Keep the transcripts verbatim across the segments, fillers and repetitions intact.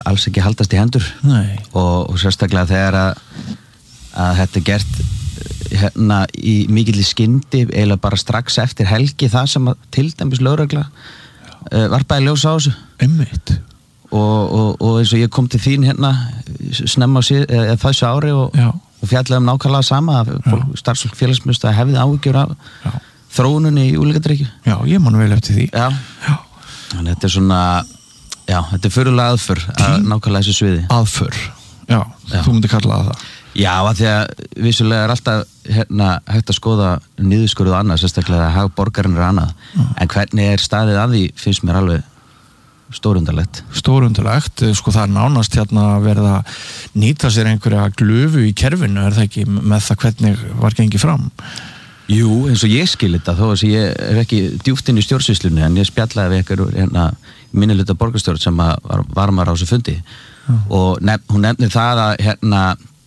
alls ekki haldast í hendur og, og sérstaklega þegar að, að þetta er gert hérna í mikilli skyndi eiginlega bara strax eftir helgi það sem að til dæmis lögregla uh, varpaði ljós á þessu einmitt og, og, og eins og ég kom til þín hérna snemma á síð, eða, þessu ári og, og fjallaði um nákvæmlega sama að starfsfólk félagsmiðstöðva hefði áhyggjur af Já. Þróuninni í úlíkadrykkju. Já, ég man vel eftir því. Já. Já. Þannig þetta er svona, já, þetta er fyrirlega aðför að nákvæmlega þessu sviði. Aðför, já, já. Þú myndir kalla það. Já, að því að vissulega er alltaf hérna hægt að skoða niðurskurð og annað, sérstaklega að hag borgarinn er annað. Mm. En hvernig er staðið að því finnst mér alveg stórundarlegt. Stórundarlegt, sko það er nánast hérna að verða nýta sér einhverja glufu í kerfinu, er það ekki með það hvernig var gengið fram? Jú, eins og ég skil þetta þó að ég er ekki djúpt inn í stjórnsýslunni en ég spjallaði við ykkur hérna minnihluta borgarstjórn sem að var, var maður á þessu fundi mm. og nef, hún nefnir það að hérna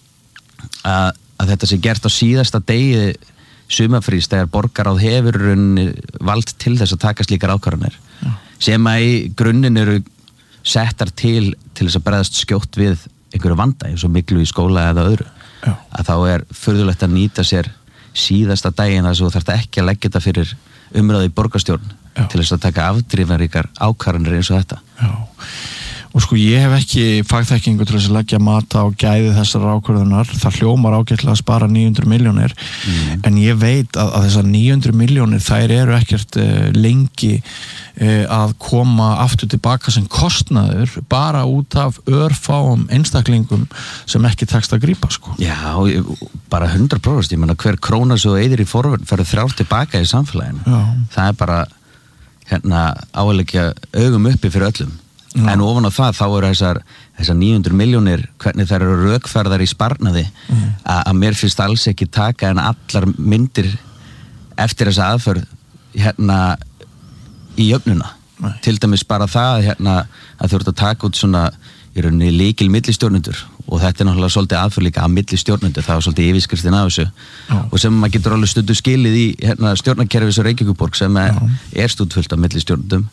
að, að þetta sé gert á síðasta degi sumarfrís þegar borgaráð hefur vald til þess að taka slíkar ákvarðanir mm. sem að í grunninn eru settar til til þess að bregðast skjótt við einhverju vanda eins og miklu í skóla eða öðru Já. Að þá er furðulegt að nýta sér síðasta daginn að þú þarft ekki að leggja þetta fyrir umræðu í borgarstjórn Já. Til þess að taka afdrifaríkar ákvarðanir eins og þetta. Já. Og sko ég hef ekki fagþekkingu til þess að leggja mata og gæði þessar ákvarðanar. Það hljómar ágætlega að spara níu hundruð milljónir mm. en ég veit að, að þessar níu hundruð milljónir þær eru ekkert uh, lengi uh, að koma aftur tilbaka sem kostnaður bara út af örfáum einstaklingum sem ekki tekst að grípa sko. Já, bara hundrað prósent, ég meina hver króna svo eyðir í forvörn fyrir þrjár tilbaka í samfélaginu. Já. Það er bara hérna áleggja augum uppi fyrir öllum. Já. En ofan á það þá eru þessar, þessar níu hundruð milljónir hvernig þær eru rökferðar í sparnaði mm. að mér finnst alls ekki taka en allar myndir eftir þessa aðferð hérna í jöfnuna. Nei. Til dæmis bara það hérna að þú ert að taka út svona í rauninni lykil millistjórnendur og þetta er náttúrulega svolítið aðferð líka að millistjórnendur, það var svolítið yfirskriftin af þessu Já. Og sem maður getur alveg stundu skilið í hérna stjórnarkerfis og Reykjavíkurborg sem er, er stúdfullt af millistjórnendum.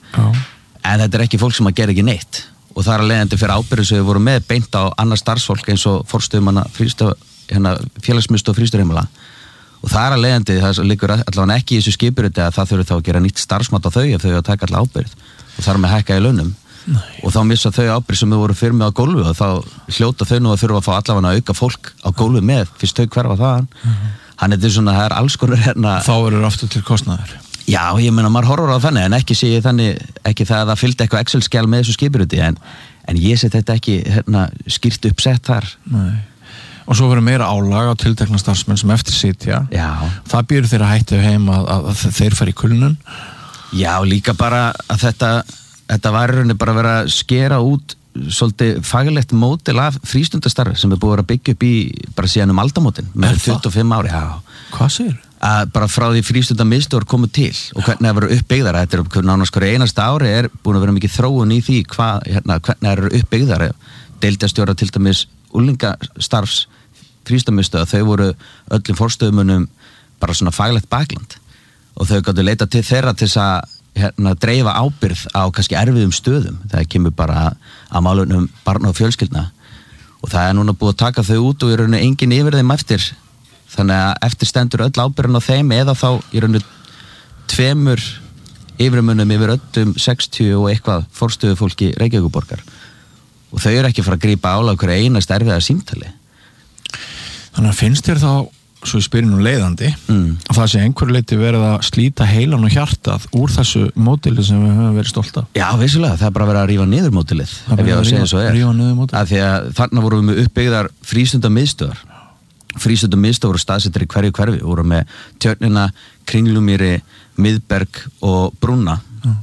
En þetta er ekki fólk sem að gera ekki neitt og það er að leiðandi fyrir ábyrðu sem við vorum með beint á annar starfsfólk eins og forstöðumanna hérna, félagsmiðstöð og frísturheimila og það er að leiðandi það liggur allavega ekki í þessu skipuriti að það þurfi þá að gera nýtt starfsmat á þau ef þau að taka allavega ábyrð og þar með hækka í launum Nei. Og þá missa þau ábyrð sem þau voru fyrir með á gólfi og þá hljóta þau nú að þurfa að fá allavega að auka fólk á gólfi með fyrst þau hverfa þaðan mm-hmm. Hann er svona, það er alls konar hérna Þá eru aftur til kostnaður Já, ég meina, maður horfur á þannig, en ekki sé ég þannig, ekki það að það fylgdi eitthvað Excel-skjal með þessu skipuruti, en, en ég set þetta ekki hérna, skýrt uppsett þar. Nei. Og svo verður meira álag á tiltekna starfsmenn sem eftir sitja. Já. Það býður þeirra hættu heim að, að, að þeir fara í kulnun. Já, líka bara að þetta, þetta var rauninni bara að vera að skera út svolítið faglegt mótil af frístundastarfi sem er búið að byggja upp í bara síðan um aldamótin, með tuttugu og fimm ári. Já. Hvað segir? Að bara frá því frístundamiðstöðvar komu til og hvernig það verður uppbyggðar þetta er nánast hverju einasta ári er búin að vera mikið þróun í því hvað, hérna, hvernig það eru uppbyggðar deildastjóra til dæmis úlingastarfs frístundamiðstöðvar þau voru öllum forstöðumunum bara svona faglegt bakland og þau gáttu leita til þeirra til þess að hérna, dreifa ábyrgð á kannski erfiðum stöðum það kemur bara að málunum barna og fjölskyldna og það er núna búið að taka þau út og í rauninni engin yfir þeim eftir þannig að eftir stendur öll ábyrgðin á þeim eða þá í rauninu tveimur yfirmunum yfir öllum sextíu og eitthvað forstöðu fólki Reykjavíkurborgar og þau eru ekki fara að grípa álag hverju einast erfiða símtali. Þannig að finnst þér þá, svo ég spyrir nú leiðandi, mm. að það sé einhverju leyti verið að slíta heilan og hjartað úr þessu mótili sem við höfum verið stolt af? Já, vissulega, það er bara verið að rífa niður mótilið, ef ég á að segja svo er. Rífa niður mótilið? Af því að þarna vorum við með uppbyggðar frístundamiðstöðvar frístundamiðstöðvar voru staðsettir í hverju hverfi voru með Tjörnina, Kringlumýri Miðberg og Brúna mm.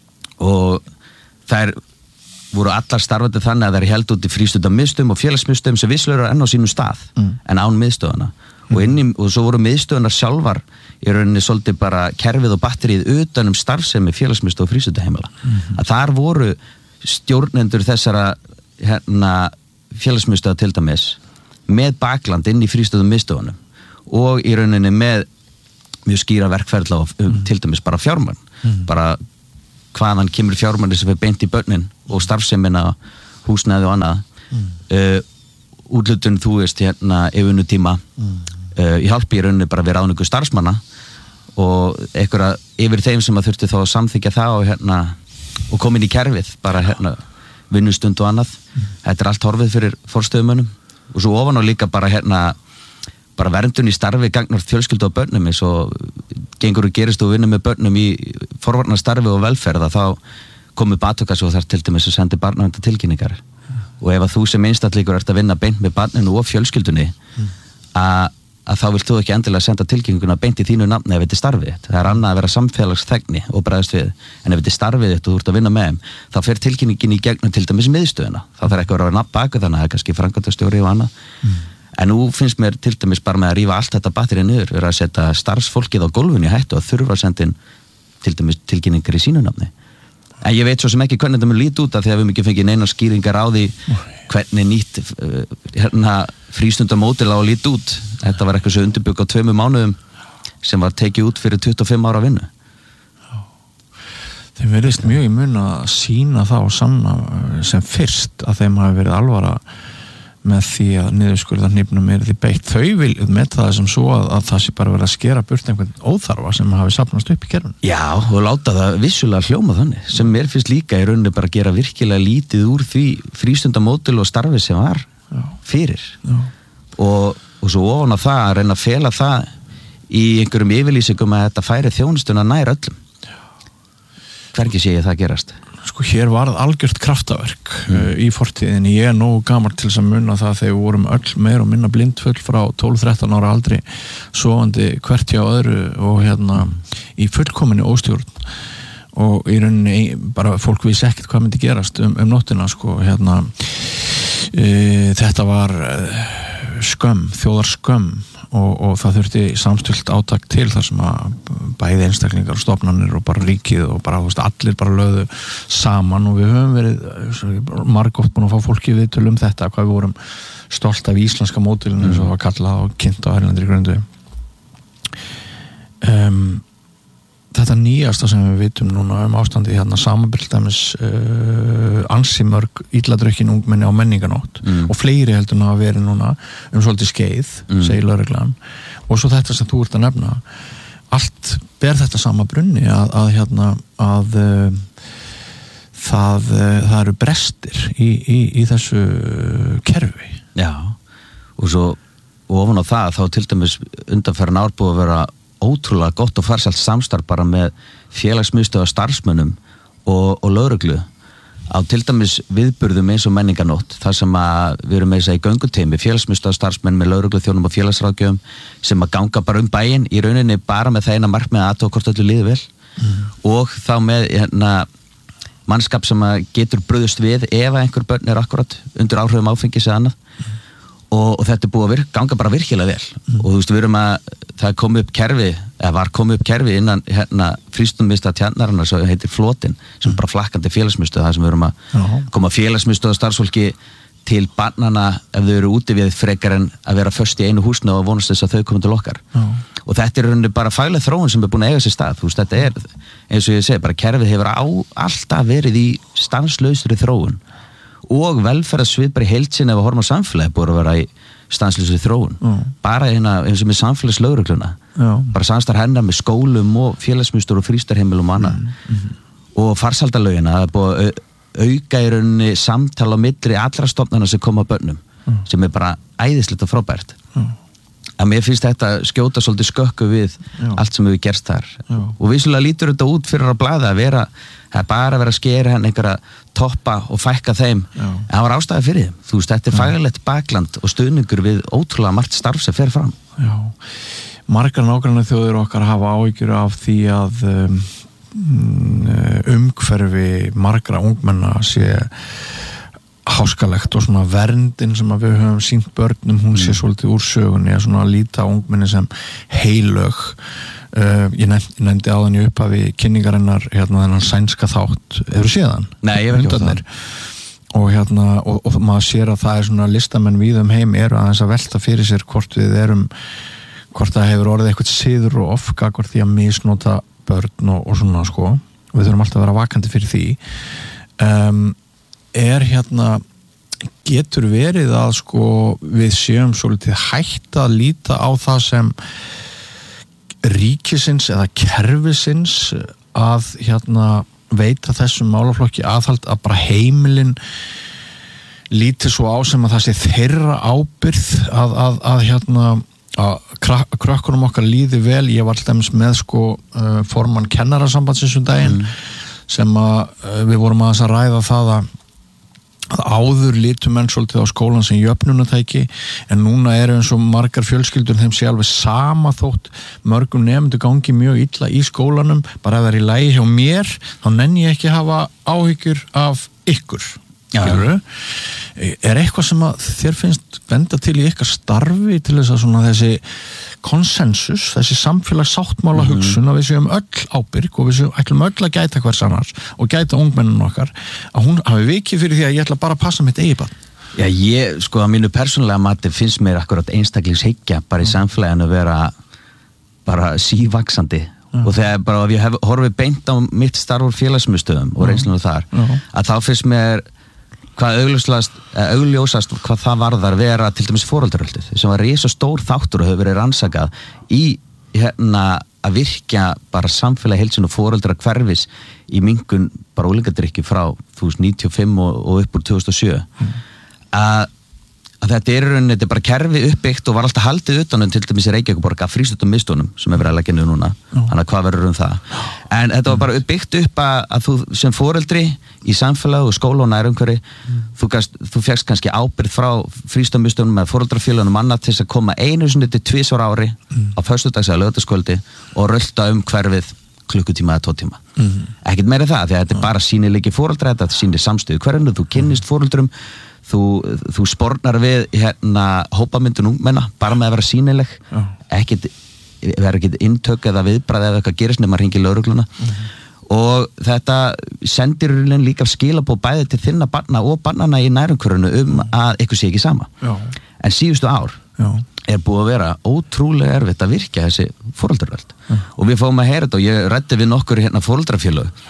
og þær voru allar starfandi þannig að þær held út í frístundamiðstöðum og félagsmiðstöðum sem vissulega eru enn á sínum stað mm. en án miðstöðana mm. og, inni, og svo voru miðstöðunar sjálfar í rauninni svolítið bara kerfið og batterið utan um starfsemi félagsmiðstöð og frístundaheimila mm. að þar voru stjórnendur þessara hérna, félagsmiðstöða til dæmis með bakland inn í frístöðum miðstöðunum og í rauninni með mjög skýra verkferðla og um, mm. til dæmis bara fjármann mm. bara hvaðan kemur fjármanni sem er beint í börnin og starfsemina húsnæði og annað mm. uh, útlutun, þú veist, hérna yfirvinnutíma mm. uh, í hjálpi í rauninni bara við ráðningu starfsmanna og einhverja yfir þeim sem að þurfti þá að samþykja það og hérna og komin í kerfið, bara hérna vinnustund og annað, mm. þetta er allt horfið fyrir forstöðumönnum og svo ofan og líka bara hérna bara verndun í starfi gagnar fjölskyldu og börnum eins og gengur og gerist og vinnur með börnum í forvarnar starfi og velferða þá komu batökas og þar til dæmis að sendi barnavernda tilkynningar mm. og ef að þú sem einstaklingur ert að vinna beint með barninu og fjölskyldunni mm. að, að þá vilt þú ekki endilega senda tilkynninguna beint í þínu nafni ef þetta er starfið það er annað að vera samfélagsþegni og bregðast við en ef þetta er starfið þitt og þú ert að vinna með þeim þá fer tilkynningin í gegnum til dæmis miðstöðina þá þarf ekki að vera nafn baka þannig að það er kannski framkvæmdastjóri og annað mm. en nú finnst mér til dæmis bara með að rífa allt þetta batterið niður vera að setja starfsfólkið á gólfinu í hættu og þurfa að senda inn til dæmis tilkynningar í sínu nafni en ég veit svo sem ekki hvernig þetta mun líti út af því að við mikið fengið neina skýringar á því hvernig nýtt uh, hérna frístundamódel á að líti út þetta var eitthvað svo undirbygg á tveimur mánuðum sem var tekið út fyrir tuttugu og fimm ára vinnu Þeim verðist mjög í mun að sína það og sanna sem fyrst að þeim hafi verið alvara með því að niðurskurða hnífnum er því beitt þau vil með það sem svo að, að það sé bara verið að skera burt einhvern óþarfa sem hafi safnast upp í kerfinu. Já, og láta það vissulega hljóma þannig, sem mér finnst líka í rauninni bara að gera virkilega lítið úr því frístundamódel og starfi sem var Já. Fyrir. Já. Og, og svo ofan á það að reyna að fela það í einhverjum yfirlýsingum að þetta færi þjónustuna nær öllum. Hvergi sé ég það gerast? Sko hér varð algjört kraftaverk mm. uh, í fortíðinni, ég er nógu gamall til þess að munna það þegar við vorum öll meir og minna blindfull frá tólf til þrettán ára aldri sofandi hvert hjá öðru og hérna mm. í fullkominni óstjórn og í rauninni bara fólk vissi ekkert hvað myndi gerast um, um nóttina sko hérna uh, þetta var uh, skömm, þjóðar skömm og, og það þurfti samstillt átak til þar sem að bæði einstaklingar og stofnanir og bara ríkið og bara, þú veist, allir bara lögðu saman og við höfum verið margótt búin að fá fólki við til um þetta hvað við vorum stolt af íslenska módelinu eins og það var kallað og kynnt á erlendri grundu um, þetta nýjasta sem við vitum núna um ástandi hérna samanbyrldæmis uh, ansi mörg illadrukkin ungmenni á menninganótt mm. og fleiri heldur ná að vera núna um svolítið skeið, mm. segir lögreglan og svo þetta sem þú ert að nefna allt ber þetta sama brunni að, að hérna að uh, það, uh, það eru brestir í, í, í þessu kerfi. Já, og svo og ofan á það þá til dæmis undanferðin ár búið að vera ótrúlega gott og farsælt samstarf bara með félagsmiðstöðvar starfsmönnum og, og lögreglu á til dæmis viðburðum eins og menninganótt þar sem að við erum með þess að í gönguteimi félagsmiðstöðvar starfsmenn með lögreglu þjónum og félagsráðgjöfum sem að ganga bara um bæinn í rauninni bara með það eina markmið að aðtóa hvort öllu líði vel mm. og þá með hérna mannskap sem að getur brugðust við ef að einhver börn er akkurat undir áhrifum áfengis eða annað mm. og, og þetta er búið að virka, ganga bara virkilega vel mm. og þú veist við erum að það kom upp kerfi, eða var komið upp kerfi innan hérna frístundamiðstöð tjarnarinnar sem heitir Flotin, sem er bara flakkandi félagsmiðstöð, það sem við erum að Já. Koma félagsmiðstöð og starfsfólki til barnana ef þau eru úti við frekar en að vera föst í einu húsna og vonast þess að þau komið til okkar Já. Og þetta er rauninni bara fagleg þróun sem er búin að eiga sér stað, þú veist þetta er eins og ég segi, bara kerfið hefur á, alltaf verið í stanslausri þróun og velferðarsvið bara í heild sinni ef að horfa á samfélagi búið að vera í stanslausri þróun mm. bara hérna eins og með samfélagslögregluna bara samstarf hennar með skólum og félagsmiðstöðvar og frístarheimilum og annað mm. mm. og farsaldalögina það er búið að auka í rauninni samtala á milli allra stofnana sem koma á börnum mm. sem er bara æðislegt og frábært mm. að mér finnst þetta skjóta svolítið skökku við Já. Allt sem hefur gerst þar Já. Og vissulega lítur þetta út fyrir að blaða að vera það er bara að vera að skera hann einhverja toppa og fækka þeim Já. En það var ástæða fyrir þeim, þú veist, þetta er faglegt bakland og stuðningur við ótrúlega margt starf sem fer fram Já, margar nágrannar þjóðir okkar hafa áhyggjur af því að um, umhverfi margra ungmenna sé háskalegt og svona verndin sem að við höfum sínt börnum, hún sé svolítið úr sögunni að svona líta ungmenni sem heilög uh, ég nefndi, nefndi áðan í upphafi kynningarinnar hérna þennan sænska þátt hefur séð hann? Nei, ég hef ekki á það og hérna, og, og maður sér að það er svona listamenn víð um heim eru aðeins að velta fyrir sér hvort við erum hvort það hefur orðið eitthvað siður og ofka hvort því að misnota börn og, og svona sko, og við þurfum alltaf að vera vakandi fyrir því um, er hérna getur verið að sko við séum svolítið hætt að líta á það sem ríkisins eða kerfisins að hérna veita þessum málaflokki aðhald að bara heimilin líti svo á sem að það sé þeirra ábyrgð að, að, að hérna að krökkunum okkar líði vel. Ég var alltaf með sko uh, formann kennarasambandsins um daginn mm. sem að uh, við vorum að ræða það að að áður lítu menn svolítið á skólan sem jöfnunatæki en núna eru eins og margar fjölskyldur þeim sé alveg sama þótt mörgum nefndu gangi mjög illa í skólanum bara ef það er í lagi hjá mér þá nenni ég ekki að hafa áhyggjur af ykkur. Ja. Er eitthvað sem að þér finnst benda til í ykkar starfi til þess að svona þessi konsensus, þessi samfélagssáttmála hugsun að við séum öll ábyrg og við séum ætlum öll að gæta hvers annars og gæta ungmennun okkar að hún hafi vikið fyrir því að ég ætla bara að passa mitt eigi barn. Já, ég, sko, að mínu persónulega mati finnst mér akkurat einstaklingshyggja bara í samfélaginu vera bara sívaxandi Já. Og þegar bara ef ég hef, horfið beint á mitt starf úr félagsmiðstöðum og reynslunum þar Já. Að þá finnst mér hvað augljósast hvað það varðar vera til dæmis foreldraröldið sem var risa stór þáttur og hefur verið rannsakað í hérna að virkja bara samfélagi heilsun og foreldra hverfis í minnkun bara unglingadrykkju frá þú veist níutíu og fimm og, og upp úr tvö þúsund og sjö mm. að, að þetta er rauninni, þetta er bara kerfi uppbyggt og var alltaf haldið utanum til dæmis í Reykjavíkurborg að frístundum mistunum sem er verið að leggja niður núna mm. þannig að hvað verður um það en þetta var bara byggt upp að, að þú sem foreldri í samfélag og skóla og nærumhverfi mm. þú, þú fegst kannski ábyrgð frá frístundamistunum með foreldrafélagum annað til þess að koma einu sinni til tvisvar ári mm. á föstudags eða laugardagskvöldi og rölda um hverfið klukkutíma eða tvo tíma mm. ekkert meira það því að þetta er bara sýnileiki foreldra þetta sýnir samstöðu hverjum þú kynnist foreldrum Þú, þú spornar við hérna hópamyndun ungmenna bara með að vera sýnileg uh. ekkit, vera ekkit inntök eða viðbrað eða eitthvað gerist nema að hringi lögregluna uh. og þetta sendir líka skilabóð bæði til þinna barna og barnana í nærumhverfinu um uh. að eitthvað sé ekki sama uh. en síðustu ár uh. er búið að vera ótrúlega erfitt að virkja þessi foreldraröld uh. og við fáum að heyra þetta og ég ræddi við nokkur hérna foreldrafélög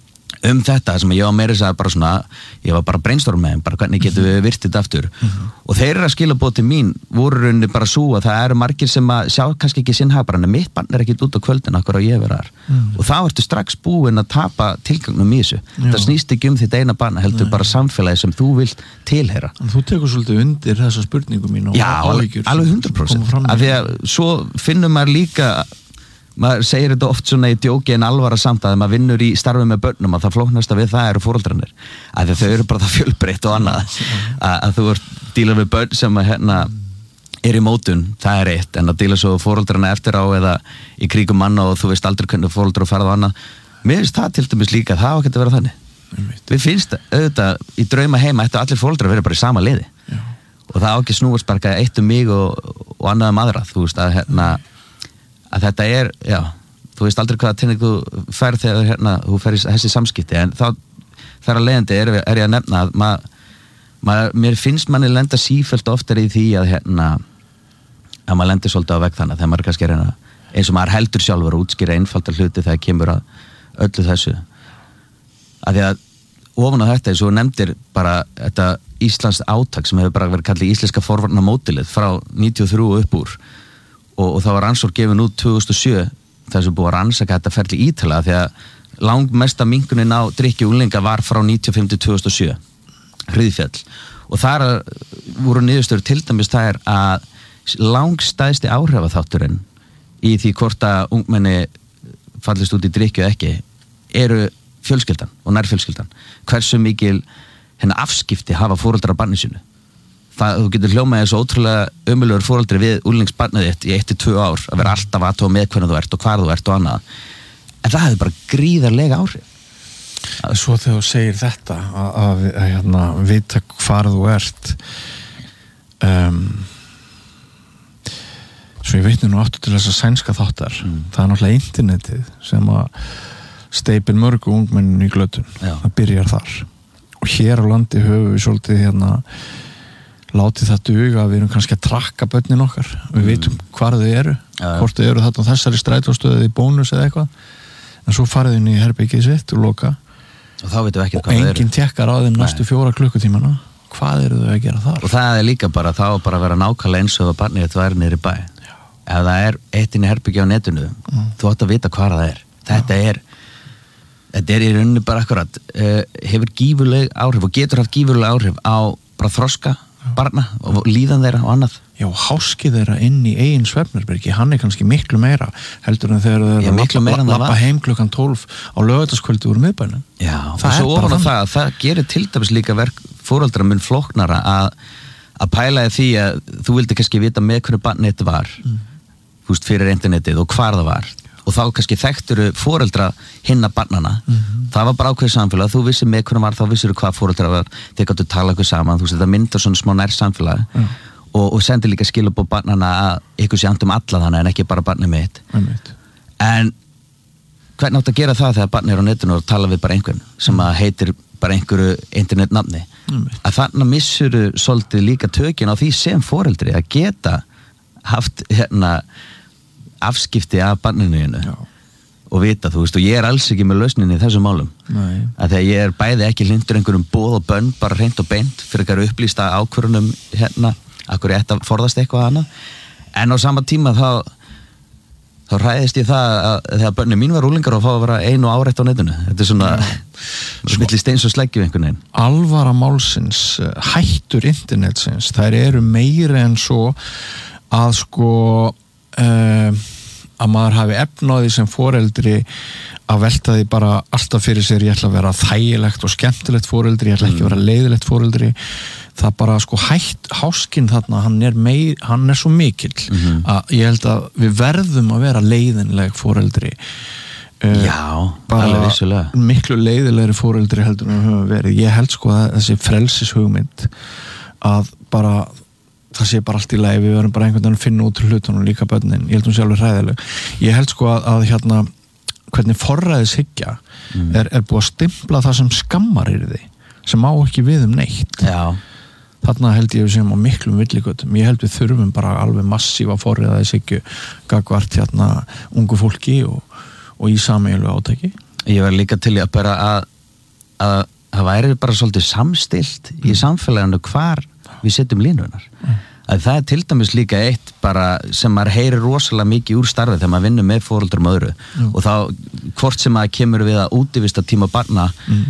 um þetta sem ég var meira þess að bara svona ég var bara brainstorm með þeim, bara hvernig getum við virtið þetta aftur mm-hmm. og þeirra skilabóð til mín voru rauninni bara svo að það eru margir sem að sjá kannski ekki sinn hag bara en mitt barn er ekkit út á kvöldin okkur og ég vera þar mm. og þá ertu strax búin að tapa tilgangnum í þessu Já. Það snýst ekki um þitt eina barn heldur Nei. Bara samfélagi sem þú vilt tilheyra en þú tekur svolítið undir þessa spurningu mín og Já, alveg, alveg hundrað prósent af því að svo finnum maður líka maður segir þetta oft svona í djóki en alvara samt að maður vinnur í starfi með börnum að það flóknasta við það eru foreldrarnir að þau eru bara það fjölbreytt og annað að, að þú ert dílar við börn sem að hérna er í mótun, það er eitt en að díla svo foreldrarna eftir á eða í kringum manna og þú veist aldrei hvernig foreldrar farað á annað, mér finnst það til dæmis líka það á ekki að vera þannig við finnst auðvitað í drauma heima ættu allir foreldrar vera bara í sama liði Já. Og það á ekki snúast bara eitt um mig og, og annað um aðra, þú veist að hérna að þetta er, já, þú veist aldrei hvaða tenning þú fær þegar hérna, þú fær í þessi samskipti, en þá þar að leiðandi er, er ég að nefna að ma, ma, mér finnst manni lenda sífellt oftar í því að hérna, að maður lendir svolítið á vegg þannig þegar maður kannski er hérna, eins og maður heldur sjálfur að útskýra einfaldar hluti þegar kemur að öllu þessu að því að ofan á þetta eins og nefndir bara þetta Íslands átak sem hefur bara verið kallið íslenska forvarna mótilið frá níutíu og þrjú og upp úr og, og það var rannsókn gefin út tvö þúsund og sjö þar sem búið að rannsaka þetta ferli ítalega því að langmesta minnkunin á drykki unglinga var frá níutíu og fimm til tvö þúsund og sjö hryðfjall og þar voru niðurstöður til dæmis það er að langstæðsti áhrifaþátturinn í því hvort að ungmenni fallist út í drykki og ekki eru fjölskyldan og nærfjölskyldan hversu mikil hennar afskipti hafa foreldrar barni sínu það, þú getur hljómaði þessu ótrúlega ömurlegur foreldri við úrlingsbarnið þitt í eitt til tvö ár að vera alltaf aðtóa með hvernig þú ert og hvar þú ert og annað en það hefði bara gríðarlega áhrif Svo þegar þú segir þetta að, að, að hérna, vita hvar þú ert um, svo ég veit nú aftur til þess að sænska þáttar mm. það er náttúrulega internetið sem að steipir mörgu ungmennin í glötun Já. Það byrjar þar og hér á landi höfum við svolítið hérna látið það duga að við erum kannski að trakka börnin okkar við mm. vitum hvar þau eru ja. Hvort þau eru þarna þessari strætóstöðu í bónus eða eitthvað en svo farið inn í herbergið sitt og loka og þá veitum við ekki og enginn tekkar á þeim næstu fjóra klukkutímana hvað eru þau að gera þar? Og það er líka bara, þá bara að vera nákvæmlega eins og að barnið þetta væri niður í bæ. Já. Ef það er eitt inn í herbyggja á netinu, mm. þú átt að vita hvað það er. Þetta Já. er þetta er í rauninni bara akkurat uh, hefur gífurleg áhrif og getur haft gífurleg áhrif á bara þroska barna og líðan þeirra og annað. Já, háskið þeirra inn í eigin svefnherbergi, hann er kannski miklu meira heldur en þegar þeir eru að lappa heim klukkan tólf á laugardagskvöldi úr miðbænum. Já, það og svo ofan á það, það gerir til dæmis líka verk foreldra mun flóknara að að pæla því að þú vildi kannski vita með hvernig barnið þetta var mm. þú veist, fyrir internetið og hvar það var og þá kannski þekkturu foreldra hinna barnana, mm-hmm. það var bara ákveðið samfélag, þú vissir með hvernig var, þá vissir hvað foreldra var, þeir gáttu tala eitthvað saman, þú veist, þetta myndar svona smá nær samfélag mm. og, og sendir líka skilabóð barnana að ykkur sé andum alla þannig en ekki bara barnið mitt. Mm. En hvernig átt að gera það þegar barnið er á netinu og tala við bara einhvern sem mm. að heitir bara einhverju internetnafni, mm. að þannig missur svolítið líka tökin á því sem foreldri að geta haft hérna afskipti af barninu og vita, þú veist, og ég er alls ekki með lausninni í þessum málum. Nei. Að þegar ég er bæði ekki hlindur einhverjum boð og bönn bara hreint og beint fyrir að upplýsta ákvörunum hérna, akkur ég ætti að forðast eitthvað annað, en á sama tíma þá þá ræðist ég það að þegar bönni mín var úlingar og fá að vera einu áreitt á netinu. Þetta er svona smitli steins og sleggju einhvern veginn. Alvara málsins, hættur internetsins, þær eru meiri en svo að sko Uh, að maður hafi efnaði sem foreldri að velta því bara alltaf fyrir sér ég ætla að vera þægilegt og skemmtilegt foreldri, ég ætla ekki að vera leiðilegt foreldri, það bara sko hætt háskinn þarna, hann er, meir, hann er svo mikill mm-hmm. að ég held að við verðum að vera leiðinleg foreldri uh, Já, alveg vissulega miklu leiðilegri foreldri heldur en við höfum verið. Ég held sko að þessi frelsishugmynd að bara það sé bara allt í lagi, við verðum bara einhvern veginn að finna út hlutunum líka börnin, ég held hún sjálfur hræðileg. Ég held sko að, að hérna hvernig forræðishyggja mm. er, er búið að stimpla það sem skammar í því, sem á ekki við um neitt. Já. Þarna held ég við séum á miklum villigötum. Ég held við þurfum bara alveg massífa forræðishyggju gagvart hérna ungu fólki og, og í sameiginlegu átaki. Ég var líka til í að bara að að það væri bara svolítið samstilt mm. í samfélaginu hvar við setjum línunar. Mm. Að það er til dæmis líka eitt bara sem maður heyrir rosalega mikið úr starfið þegar maður vinnur með foreldrum öðru mm. og þá hvort sem maður kemur við að útivista tíma barna mm.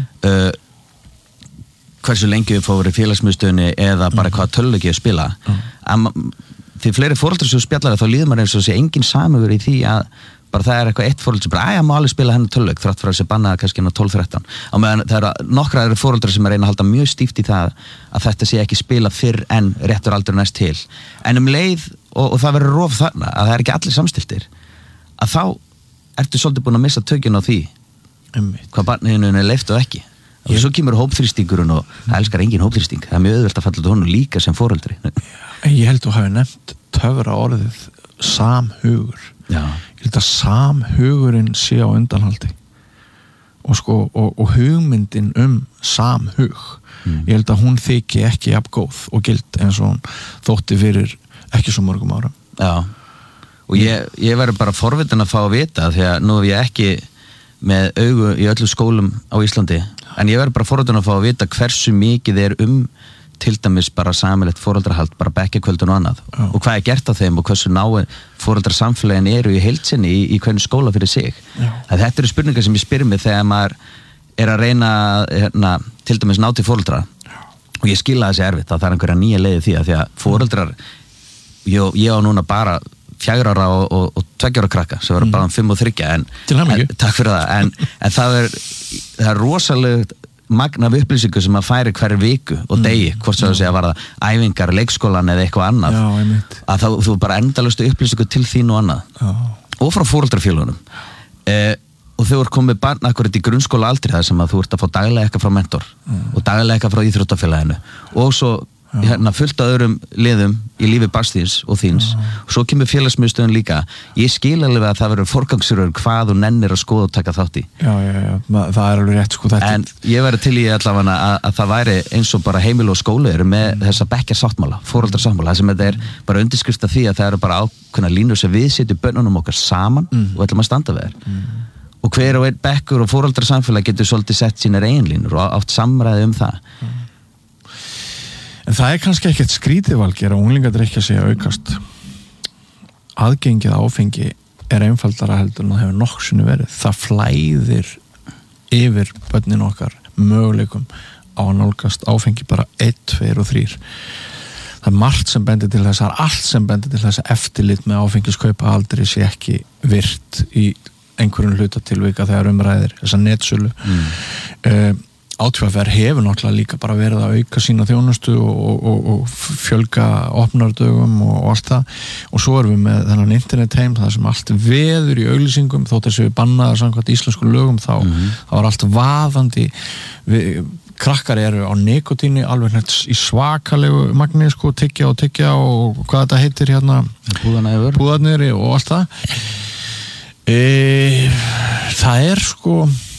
uh, hversu lengi við fórum í félagsmiðstöðinni eða bara mm. hvað tölvuleiki að spila mm. að því fleiri foreldrar sem spjallar þá líður maður eins og sé engin samhugur í því að bara það er eitthvað eitt foreldrar sem bara að ég má alveg spila hennar tölvuleik þrátt fyrir að sé bannaða kannski hennar tólf þrettán á meðan það eru nokkra aðrir foreldrar sem er reyna að halda mjög stíft í það að þetta sé ekki spila fyrr en réttur aldur næst til en um leið og, og það verður rof þarna að það er ekki allir samstiltir að þá ertu svolítið búin að missa tökjun á því um hvað barninu er leyft og ekki og svo kemur hópþrýstingurinn og það elskar engin hópþrýsting það er mjög auðvelt að falla til honum líka sem foreldri. Ég held þú hafi nefnt töfra orðið samhugur. Já. Ég held að samhugurinn sé á undanhaldi og sko og, og hugmyndin um samhug mm. ég held að hún þyki ekki jafn góð og gild eins og hún þótti fyrir ekki svo mörgum árum. Já, og ég, ég verður bara forvitin að fá að vita því að nú hef ég ekki með augu í öllum skólum á Íslandi en ég verður bara forvitin að fá að vita hversu mikið er um til dæmis bara samilegt foreldrahald, bara bekkjakvöldun og annað Já. Og hvað er gert á þeim og hversu náu foreldrasamfélagin eru í heildsinni í, í hvernig skóla fyrir sig. Þetta eru spurningar sem ég spyr mig þegar maður er að reyna hérna, til dæmis ná til foreldra Já. Og ég skila þessi erfitt að það er einhverja nýja leiði því að því að foreldrar ég, ég á núna bara fjögur ára og, og, og tveggja ára krakka sem verður mm. bara um fimm og þriggja en, en takk fyrir það en, en það er það er rosalega magna af upplýsingu sem að færi hverju viku og degi, mm. hvort svo að segja var það æfingar, leikskólan eða eitthvað annað Já, að það, þú bara endalastu upplýsingu til þín og annað Já. Og frá foreldrafélögunum eh, og þau eru komið barn akkurat í grunnskóla aldrei það sem að þú ert að fá daglega eitthvað frá mentor mm. og daglega eitthvað frá íþróttafélaginu og svo hérna, fullt af öðrum liðum í lífi barnsþíns og þíns Já. Og svo kemur félagsmiðstöðin líka ég skil alveg að það verður forgangsröður hvað þú nennir að skoða og taka þátt í Já, já, já, það er alveg rétt sko þetta en ég verður til í allavega að, að það væri eins og bara heimil og skóli eru með mm. þessa bekkjarsáttmála, foreldrasáttmála sem þetta er bara undirskrift af því að það eru bara ákveðna línur sem við setjum börnunum okkar saman mm. og ætlum að standa við þær mm. og hver og einn bekkur og foreldrasamfélag getur svolítið sett sínar eigin línur og átt samræði um það mm. En það er kannski ekkert skrítið Valgeir að unglingadrykkja sig að aukast. Aðgengið áfengi er einfaldara heldur en það hefur nokksunni verið. Það flæðir yfir börnin okkar möguleikum á að nálgast áfengi bara einn, tveir og þrír. Það er margt sem bendir til þess, það er allt sem bendir til þess að eftirlit með áfengiskaupa aldrei sé ekki virt í einhverjum hlutatilvika þegar umræðir þessa netsölu. Mm. Uh, Átfjafær hefur náttúrulega líka bara verið að auka sína þjónustu og, og, og fjölga opnardögum og, og allt það. Og svo erum við með þennan internetheim, það sem allt veður í auglýsingum, þótt þessu við bannaðar samkvæmt íslensku lögum, þá mm-hmm. það var allt vaðandi. Við, krakkar eru á nikotíni alveg nætt í svakalegu magni, sko, tyggja og tyggja og hvað þetta heitir hérna, púðarnir og allt það. E, það er sko,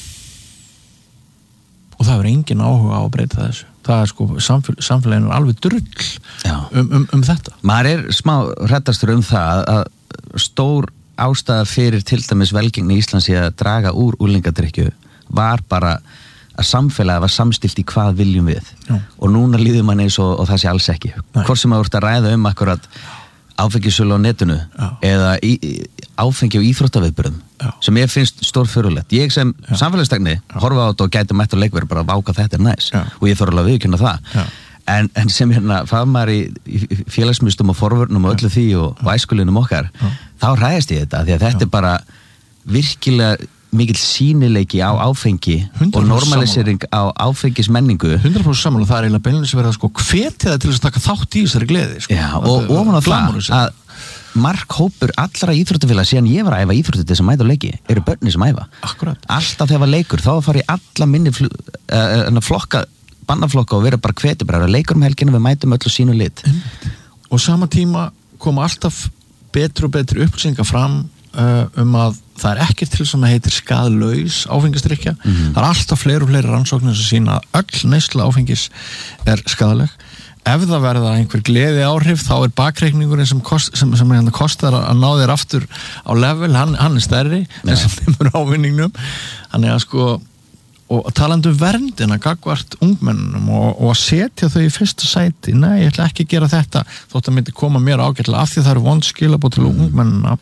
og það er engin áhuga á að breyta þessu. Það er sko, samfél, samfélaginu er alveg drull um, um, um þetta. Maður er smá hræddastur um það að stór ástæða fyrir til dæmis velgengni í Íslands í að draga úr úlingadrykkju var bara að samfélagi var samstilt í hvað viljum við. Já. Og núna líður mann eins og, og það sé alls ekki. Nei. Hvort sem maður úrt að ræða um akkurat áfengisölu á netinu Já. Eða í, áfengi og íþróttaviðburðum sem ég finnst stórfurulegt. Ég sem samfélagstegni horfa á þetta og gæti mætt og leikverð bara að váka þetta er næs Já. Og ég þarf alveg að viðurkenna það. En, en sem hérna fagmaður í, í félagsmyndum og forvörnum og öllu því og, og æskulinum okkar Já. Þá hræðist ég þetta því að þetta Já. Er bara virkilega mikill sýnileiki á áfengi og normalisering á áfengismenningu hundra prósent saman og það er eiginlega beinlega verið að sko hvetja það til þess að taka þátt í þessari gleði sko. Já, og ofan á það að markhópur allra íþróttafélaga síðan ég var að æfa íþrótti til þess að mæta og leiki eru börni sem æfa. Akkurat. Alltaf þegar var leikur þá að fara í alla minni fl uh, flokka, bandaflokka og vera bara hveti bara að leikur um helgina við mætum öllu sínu lit. Og sama tíma koma alltaf betri og betri upplýsingar fram uh, um að það er ekkert til sem heitir skaðlaus áfengisdrykkja. Mm-hmm. Það er alltaf fleiri og fleiri rannsóknir sem sýna að öll neysla áfengis er skaðleg. Ef það verða einhver gleði áhrif þá er bakreikningurinn sem, kost, sem, sem hérna kostar að ná þér aftur á level, hann, hann er stærri en sem þeimur ávinningnum. Þannig að sko, og talandi um verndina gagvart ungmennum og, og að setja þau í fyrsta sæti, nei, ég ætla ekki að gera þetta þótt að myndi koma mér ágætlega af því það eru vond skilaboð til mm. ungmennina.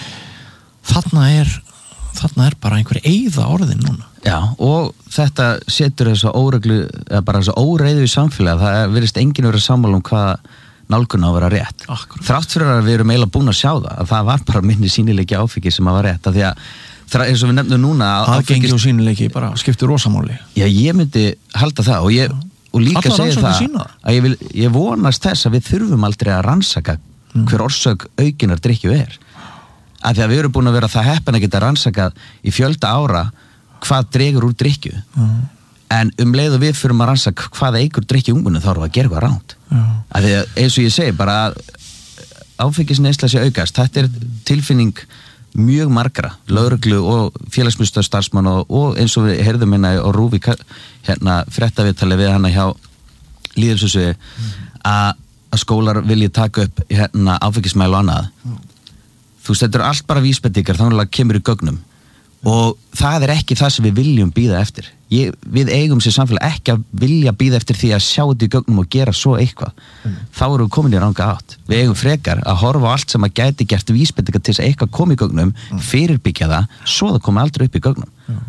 Þarna er, þarna er bara einhver eyða orðin núna. Já, og þetta setur þessa óreglu, eða bara þessa óreiðu í samfélagi. Það virðist enginn vera sammála um hvað nálgun á að vera rétt. Akkurat. Þrátt fyrir að við erum eiginlega búin að sjá það, að það var bara minni sýnileiki áfengi sem að var rétt, af því að eins og við nefnum núna aðgengi og sýnileiki bara skiptir rosamáli. Já, ég myndi halda það og, ég, og líka segja það að ég, vil, ég vonast þess að við þurfum aldrei að rannsaka mm. hver orsök aukinar drykkju er. Af því að við erum búin að vera það heppin að geta rannsakað í fjölda ára hvað dregur úr drykkju mm. en um leið og við fyrum að rannsaka hvað eigur drykkju ungmenni þá erum við að gera eitthvað ránt mm. af því að eins og ég segi bara áfengisneysla sé aukast, þetta er tilfinning mjög margra, lögreglu og félagsmiðstöð starfsmann og, og eins og við heyrðum hérna og Rúfi hérna fréttaviðtali við hana hjá lýðheilsusviði mm. að skólar vilji taka upp hérna áfengismæli og annað mm. þú veist, þetta eru allt bara vísbendingar þannig að kemur í gögnum og það er ekki það sem við viljum bíða eftir. Ég, við eigum sér samfélag ekki að vilja bíða eftir því að sjá þetta í gögnum og gera svo eitthvað. Mm. Þá erum við komin í ranga átt. Við eigum frekar að horfa á allt sem að gæti gert vísbendingar til þess að eitthvað komi í gögnum, mm. fyrirbyggja það, svo það komi aldrei upp í gögnum. Já.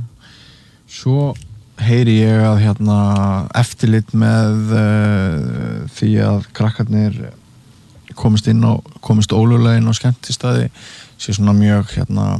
Svo heyri ég að hérna eftirlit með uh, því að krakkarnir komist inn á, komist ólöglega inn á skemmtistæði sé svona mjög hérna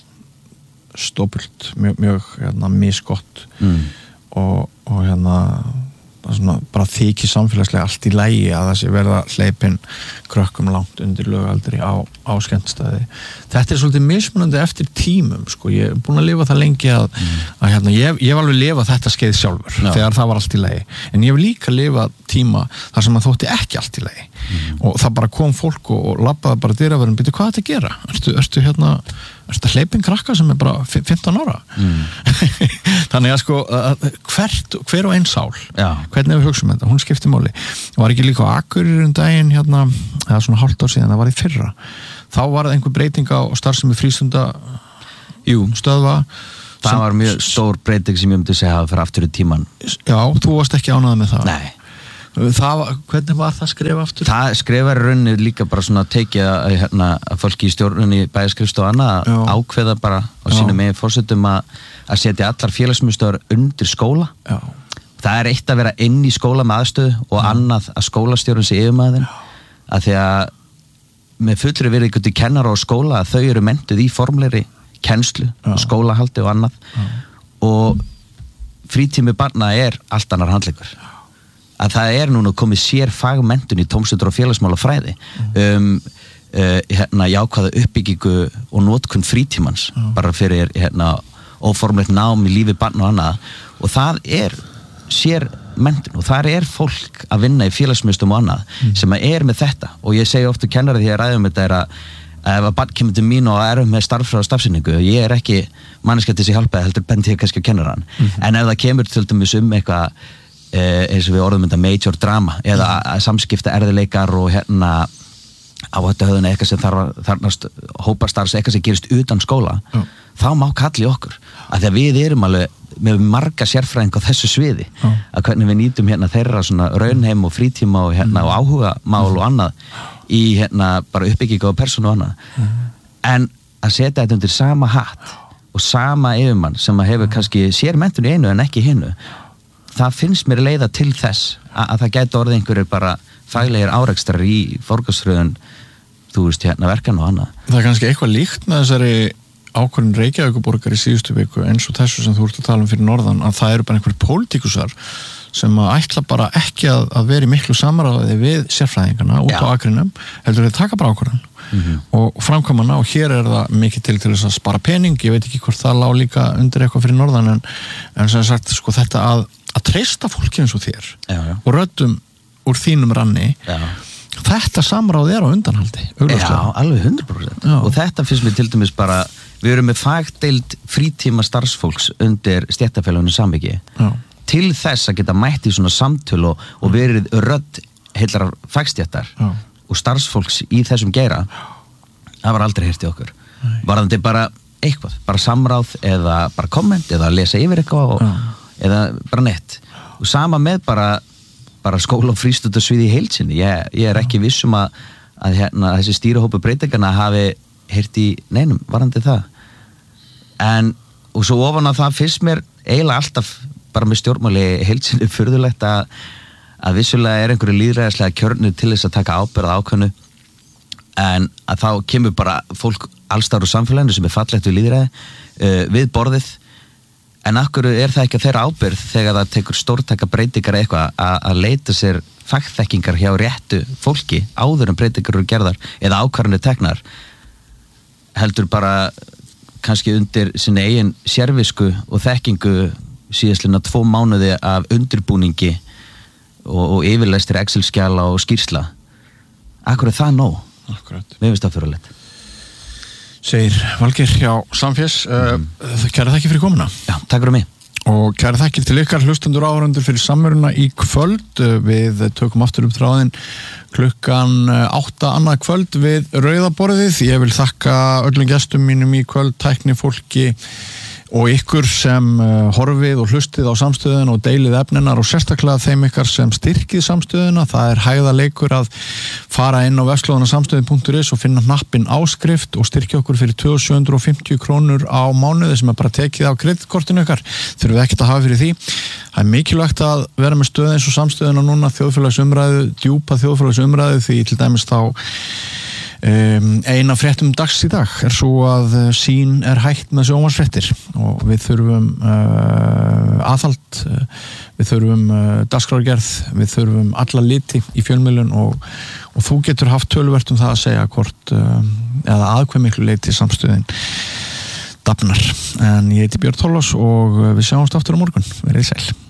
stópult, mjög, mjög hérna misgott mm. og, og hérna svona, bara þykir samfélagslega allt í lagi að það sé verða hleypin krökkum langt undir lögaldri á, á skemmtistæði. Þetta er svolítið mismunandi eftir tímum, sko, ég er búin að lifa það lengi að, mm. að hérna, ég, ég hef alveg lifað þetta skeið sjálfur no. þegar það var allt í lagi, en ég hef líka lifað tíma þar sem að þótti ekki allt í lagi mm. og það bara kom fólk og, og labbaði bara dyravörðum, byrju, hvað er þetta að gera? Ertu, ertu hérna Þetta hleypin krakka sem er bara fimmtán ára mm. þannig að sko að hvert, hver og einn sál Já. Hvernig við hugsaum þetta, hún skiptir máli var ekki líka á Akureyri um daginn hérna, eða svona hálft ár síðan, það var í fyrra þá var það einhver breyting á starfsemi frístunda Jú, stöðva það sem, var mjög stór breyting sem ég myndi segja að fyrir aftur í tíman Já, þú varst ekki ánægð með það Nei það, hvernig var það skrifa aftur? Það skrifar raunni líka bara svona tekið að, hérna, að fólki í stjórnunni bæjarskrift og annað að ákveða bara á sínum megin forsetum að, að setja allar félagsmiðstöðvar undir skóla. Já. Það er eitt að vera inn í skóla með aðstöðu og Já. annað að skólastjórun sé yfirmaðurinn, að því að með fullri verið ykkur til kennara og skóla að þau eru mentuð í formlegri kennslu Já. og skólahaldi og annað Já. og frítími barna er allt annar handleikur. Að það er núna komið sér fagmentun í tómstundur og félagsmála fræði um uh, hérna, jákvæða uppbyggingu og notkun frítímans mm. bara fyrir hérna, óformlegt nám í lífi barna og annað og það er sér mentun og þar er fólk að vinna í félagsmiðstöðvum og annað mm. sem er með þetta og ég segi ofta kennari því að ræðum þetta er að ef að barn kemur til mín og er með starffræði og stafsynningu ég er ekki manneskja til þessi hjálpa heldur bendi ég kannski að kennaran mm. en ef það kemur til dæmis um eitthvað eins og við orðum þetta major drama eða að samskipta erðileikar og hérna áhættuhöfðuna eitthvað sem þarf þarnast hópastarfs eitthvað sem gerist utan skóla Já. þá má kalli okkur af því að við erum alveg með marga sérfræðing á þessu sviði Já. að hvernig við nýtum hérna þeirra svona raunheim og frítíma og hérna og áhuga mál og annað í hérna bara uppbyggingu og persónu og annað mm. en að setja þetta undir sama hatt og sama yfirmann sem að hefur kannski sér mentun í einu en ekki hinnu það finnst mér leiða til þess að, að það gæti orðið einhverjir bara faglegir árekstrar í forgangsröðun þú veist hérna verkan og annað. Það er kannski eitthvað líkt með þessari ákvörðun Reykjavíkurborgar í síðustu viku eins og þessu sem þú ert að tala um fyrir norðan að það eru bara einhverjir pólitíkusar sem að ætla bara ekki að, að vera í miklu samráði við sérfræðingarna út Já. á akrinum heldur þeir taka bara ákvörðun mm-hmm. og framkvæmana og hér er það mikið til til þess að spara pening, ég veit ekki hvort það lá líka undir eitthvað fyrir norðan en, en sem sagt sko þetta að að treysta fólki eins og þér já, já. og röddum úr þínum ranni já. þetta samráð er á undanhaldi augljóslega. Já, alveg hundrað prósent já. og þetta finnst mér til dæmis bara við erum með fagdeild frítíma starfsfólks undir stéttarfélaginu Samviki til þess að geta mætt í svona samtöl og, og verið rödd heillar fagstéttar já. og starfsfólks í þessum geira það var aldrei heyrt í okkur varðandi bara eitthvað, bara samráð eða bara komment eða lesa yfir eitthvað og já. eða bara neitt og sama með bara, bara skóla og frístundasviði í heilsinni ég, ég er ekki viss um að, að hérna, þessi stýrihópu breytingarna hafi heyrt í neinum varandi það en og svo ofan á það finnst mér eiginlega alltaf bara með stjórnmáli heilsinni furðulegt að, að vissulega er einhverju lýðræðislega kjörnu til þess að taka ábyrgð ákvörnu en að þá kemur bara fólk allstar úr samfélaginu sem er fallegt við lýðræði uh, við borðið en akkur er það ekki að þeirra ábyrgð þegar það tekur stórtæka breytingar eitthvað að, að leita sér fagþekkingar hjá réttu fólki áður en breytingar eru gerðar eða ákvarðanir teknar heldur bara kannski undir sinni eigin sérvisku og þekkingu síðastlega tvo mánuði af undirbúningi og, og yfirleistri Excel-skjala og skýrsla akkur er það nóg? Akkurat. Mér finnst það fyrirlegt segir Valgeir hjá Samfés mm. uh, kæra þakki fyrir komuna Já, takk fyrir mig og kæra þakki til ykkar hlustendur áhorfendur fyrir samveruna í kvöld við tökum aftur upp þráðinn klukkan átta annað kvöld við Rauðaborðið ég vil þakka öllum gestum mínum í kvöld tækni fólki og ykkur sem uh, horfið og hlustið á samstöðuna og deilið efninar og sérstaklega þeim ykkar sem styrkið samstöðuna það er hægðarleikur að fara inn á vefslóðanasamstöðin punktur is og finna hnappinn áskrift og styrkja okkur fyrir tvö þúsund sjö hundruð og fimmtíu krónur á mánuði sem er bara tekið á kreditkortinu ykkar þurfum við ekkert að hafa fyrir því það er mikilvægt að vera með stöð eins og samstöðuna núna þjóðfélagsumræðu, djúpa þjóðfélagsumræðu því til dæmis þá Um, eina fréttum dags í dag er svo að uh, sín er hægt með sjónvarpsfréttir og við þurfum uh, aðhald uh, við þurfum uh, dagskrárgerð við þurfum alla liti í fjölmiðlun og, og þú getur haft töluvert um það að segja hvort uh, eða að hve miklu leyti samstöðin dafnar en ég heiti Björn Þorlás og við sjáumst aftur á morgun verið sæl